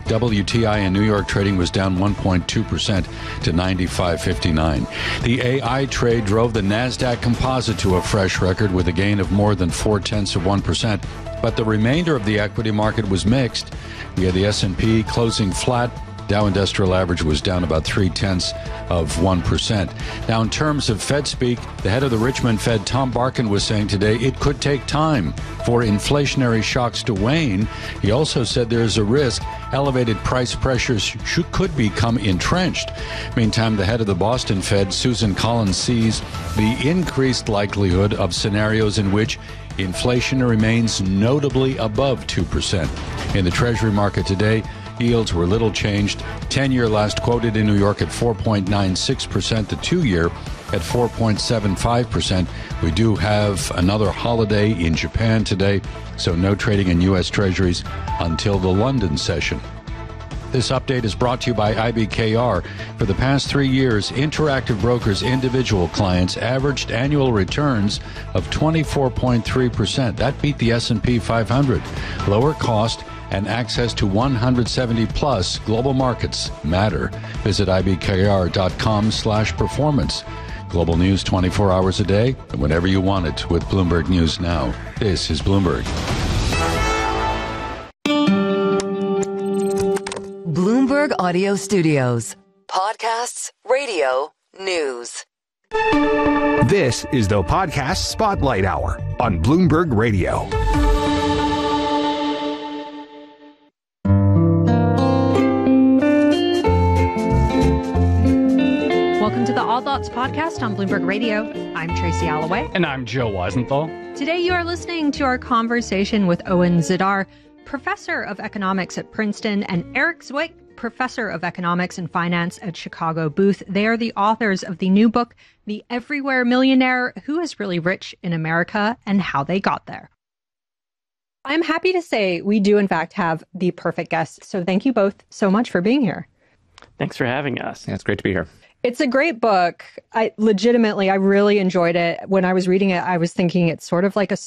WTI in New York trading was down 1.2% to 95.59. The AI trade drove the NASDAQ composite to a fresh record with a gain of more than 0.4%. But the remainder of the equity market was mixed. We had the S&P closing flat. Dow Industrial Average was down about 0.3%. Now, in terms of Fed speak, the head of the Richmond Fed, Tom Barkin, was saying today it could take time for inflationary shocks to wane. He also said there is a risk elevated price pressures could become entrenched. Meantime, the head of the Boston Fed, Susan Collins, sees the increased likelihood of scenarios in which inflation remains notably above 2%. In the Treasury market today, yields were little changed. 10-year last quoted in New York at 4.96%, the 2-year at 4.75%. We do have another holiday in Japan today, so no trading in U.S. Treasuries until the London session. This update is brought to you by IBKR. For the past 3 years, Interactive Brokers individual clients averaged annual returns of 24.3%. That beat the S&P 500. Lower cost and access to 170-plus global markets matter. Visit ibkr.com/performance. Global news 24 hours a day and whenever you want it with Bloomberg News Now. This is Bloomberg. Bloomberg Audio Studios. Podcasts, radio, news. This is the Podcast Spotlight Hour on Bloomberg Radio. Welcome to the All Thoughts Podcast on Bloomberg Radio. I'm Tracy Alloway. And I'm Joe Weisenthal. Today you are listening to our conversation with Owen Zidar, professor of economics at Princeton, and Eric Zwick, professor of economics and finance at Chicago Booth. They are the authors of the new book, The Everywhere Millionaire: Who is Really Rich in America and How They Got There. I'm happy to say we do, in fact, have the perfect guest. So thank you both so much for being here. Thanks for having us. Yeah, it's great to be here. It's a great book. I really enjoyed it. When I was reading it, I was thinking it's sort of like an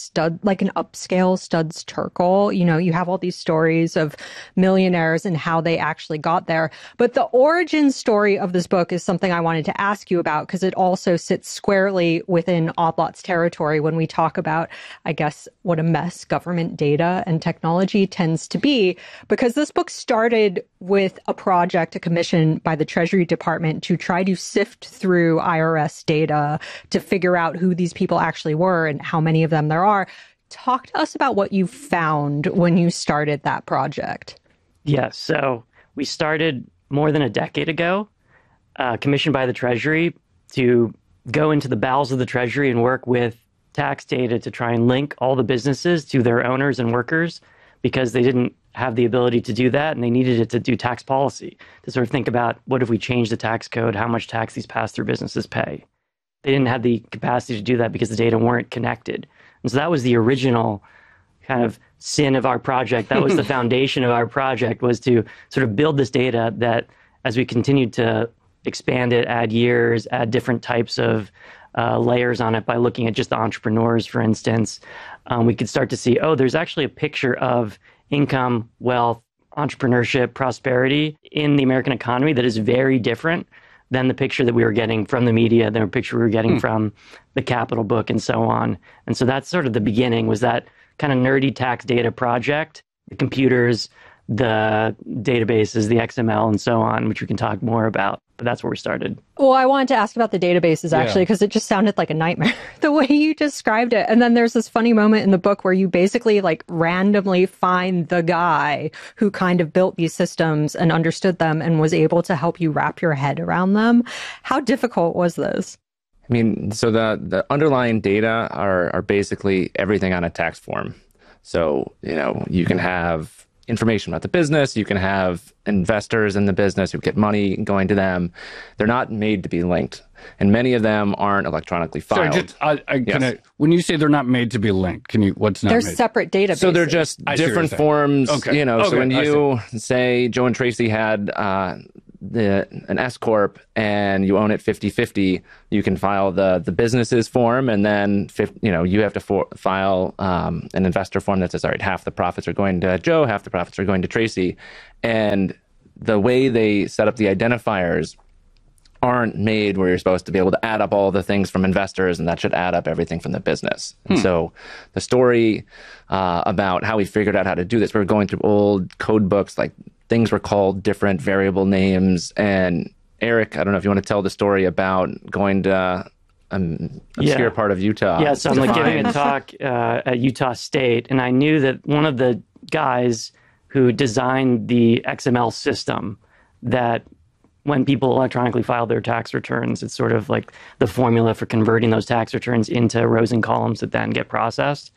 upscale Studs Terkel. You know, you have all these stories of millionaires and how they actually got there. But the origin story of this book is something I wanted to ask you about because it also sits squarely within Odd Lots territory when we talk about, I guess, what a mess government data and technology tends to be. Because this book started with a project, a commission by the Treasury Department to try to sift through IRS data to figure out who these people actually were and how many of them there are. Talk to us about what you found when you started that project. Yes. So we started more than a decade ago, commissioned by the Treasury to go into the bowels of the Treasury and work with tax data to try and link all the businesses to their owners and workers because they didn't have the ability to do that, and they needed it to do tax policy, to sort of think about what if we change the tax code, how much tax these pass-through businesses pay. They didn't have the capacity to do that because the data weren't connected. And so that was the original kind of sin of our project. That was the foundation of our project, was to sort of build this data that as we continued to expand it, add years, add different types of layers on it by looking at just the entrepreneurs, for instance, we could start to see, there's actually a picture of income, wealth, entrepreneurship, prosperity in the American economy that is very different than the picture that we were getting from the media, the picture we were getting from the Capital Book and so on. And so that's sort of the beginning, was that kind of nerdy tax data project, the computers, the databases, the XML and so on, which we can talk more about. But that's where we started. Well, I wanted to ask about the databases, actually, because it just sounded like a nightmare, the way you described it. And then there's this funny moment in the book where you basically randomly find the guy who kind of built these systems and understood them and was able to help you wrap your head around them. How difficult was this? I mean, so the underlying data are basically everything on a tax form. So, you can have information about the business, you can have investors in the business who get money going to them. They're not made to be linked. And many of them aren't electronically filed. Sorry, when you say they're not made to be linked, what's not They're made? separate databases. So they're just different forms, Okay. so when you say Joe and Tracy had an S corp and you own it 50-50, you can file the business's form, and then you have to file an investor form that says, all right, half the profits are going to Joe, half the profits are going to Tracy. And the way they set up the identifiers aren't made where you're supposed to be able to add up all the things from investors, and that should add up everything from the business. And so the story about how we figured out how to do this, we're going through old code books, like things were called different variable names. And Eric, I don't know if you want to tell the story about going to an obscure part of Utah. Yeah, so I'm giving a talk at Utah State, and I knew that one of the guys who designed the XML system that when people electronically file their tax returns, it's sort of like the formula for converting those tax returns into rows and columns that then get processed,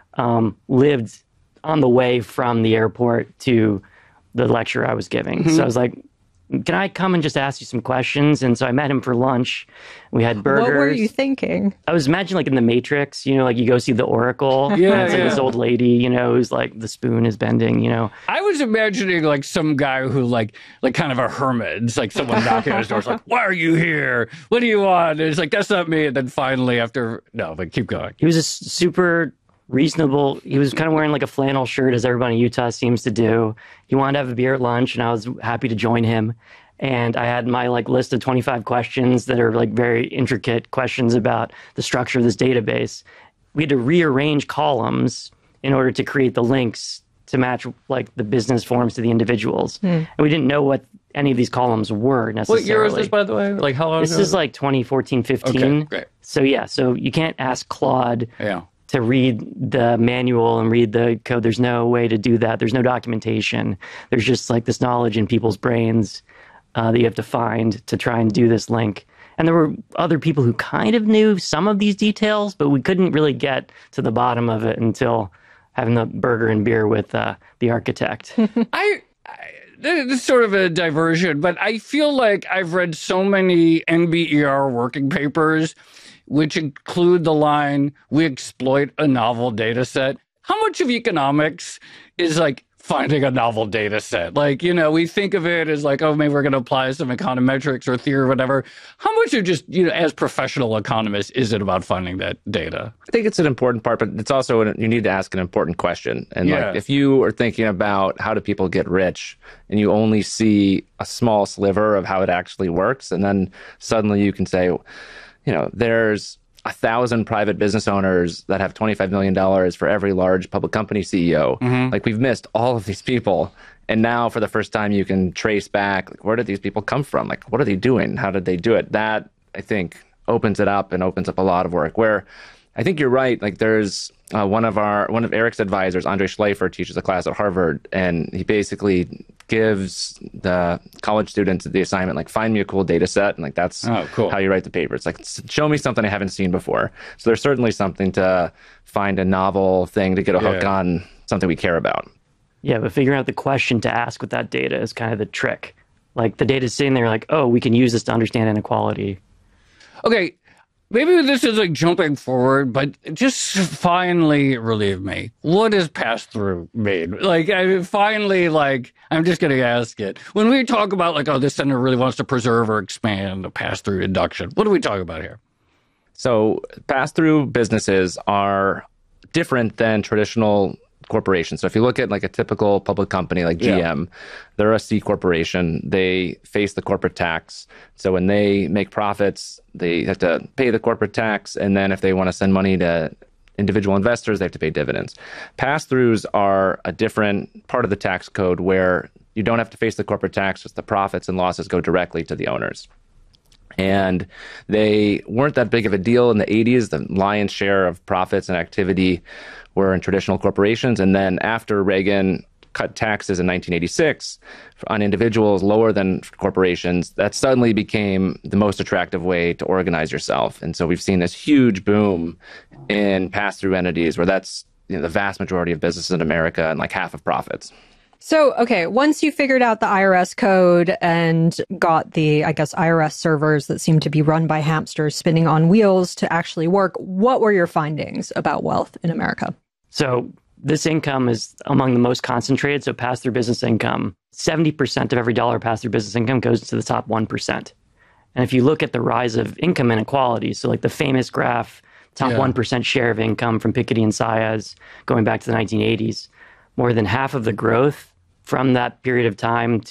lived on the way from the airport to the lecture I was giving. So I was like, can I come and just ask you some questions? And so I met him for lunch. We had burgers. What were you thinking? I was imagining like in the Matrix, like you go see the Oracle. And it's like this old lady, who's like the spoon is bending, I was imagining like some guy who like kind of a hermit. It's like someone knocking on his door. It's like, why are you here? What do you want? And it's like, that's not me. And then finally but keep going. He was a super reasonable. He was kind of wearing like a flannel shirt, as everybody in Utah seems to do. He wanted to have a beer at lunch, and I was happy to join him. And I had my like list of 25 questions that are like very intricate questions about the structure of this database. We had to rearrange columns in order to create the links to match like the business forms to the individuals. And we didn't know what any of these columns were necessarily. What year is this, by the way? Like how long this ago? is like 2014, 15. Okay, great. So you can't ask Claude to read the manual and read the code. There's no way to do that. There's no documentation. There's just like this knowledge in people's brains that you have to find to try and do this link. And there were other people who kind of knew some of these details, but we couldn't really get to the bottom of it until having the burger and beer with the architect. This is sort of a diversion, but I feel like I've read so many NBER working papers which include the line, we exploit a novel data set. How much of economics is like finding a novel data set? Like, we think of it as like, oh, maybe we're going to apply some econometrics or theory or whatever. How much of just, as professional economists, is it about finding that data? I think it's an important part, but it's also, you need to ask an important question. And like, if you are thinking about how do people get rich and you only see a small sliver of how it actually works, and then suddenly you can say, there's 1,000 private business owners that have $25 million for every large public company CEO. Like, we've missed all of these people. And now for the first time, you can trace back, like, where did these people come from? Like, what are they doing? How did they do it? That, I think, opens it up and opens up a lot of work. Where I think you're right. Like, there's one of Eric's advisors, Andre Schleifer, teaches a class at Harvard, and he basically gives the college students the assignment, like, find me a cool data set, and like that's how you write the paper. It's like, show me something I haven't seen before. So there's certainly something to find a novel thing to get a hook on something we care about. Yeah, but figuring out the question to ask with that data is kind of the trick. Like, the data's sitting there like, oh, we can use this to understand inequality. Okay, maybe this is like jumping forward, but just finally relieve me. What does pass-through mean? Like, I'm just going to ask it. When we talk about like, oh, this center really wants to preserve or expand the pass-through deduction, what are we talking about here? So pass-through businesses are different than traditional corporations. So if you look at like a typical public company like GM, they're a C corporation. They face the corporate tax. So when they make profits, they have to pay the corporate tax. And then if they want to send money to individual investors, they have to pay dividends. Pass-throughs are a different part of the tax code where you don't have to face the corporate tax, just the profits and losses go directly to the owners. And they weren't that big of a deal in the 80s. The lion's share of profits and activity were in traditional corporations. And then after Reagan cut taxes in 1986 on individuals lower than corporations, that suddenly became the most attractive way to organize yourself. And so we've seen this huge boom in pass-through entities where that's the vast majority of businesses in America and like half of profits. So, okay, once you figured out the IRS code and got the, I guess, IRS servers that seem to be run by hamsters spinning on wheels to actually work, what were your findings about wealth in America? So this income is among the most concentrated. So pass-through business income, 70% of every dollar pass-through business income goes to the top 1%. And if you look at the rise of income inequality, so like the famous graph, top 1% share of income from Piketty and Saez going back to the 1980s, more than half of the growth from that period of time